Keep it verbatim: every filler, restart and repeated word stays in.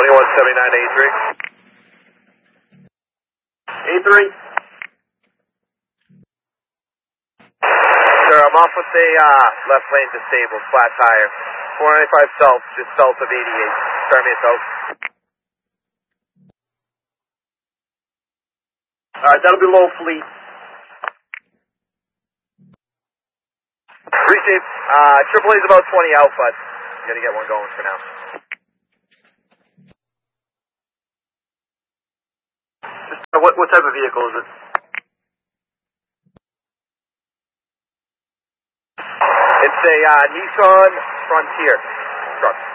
twenty-one seventy-nine A three. A three. Sir, I'm off with the uh, left lane disabled, flat tire. four ninety-five south, just south of eighty-eight. Start me at south. Alright, that'll be low fleet. Appreciate, uh, triple A's about twenty out, but you gotta get one going for now. Just, uh, what, what type of vehicle is it? It's a uh, Nissan Frontier truck.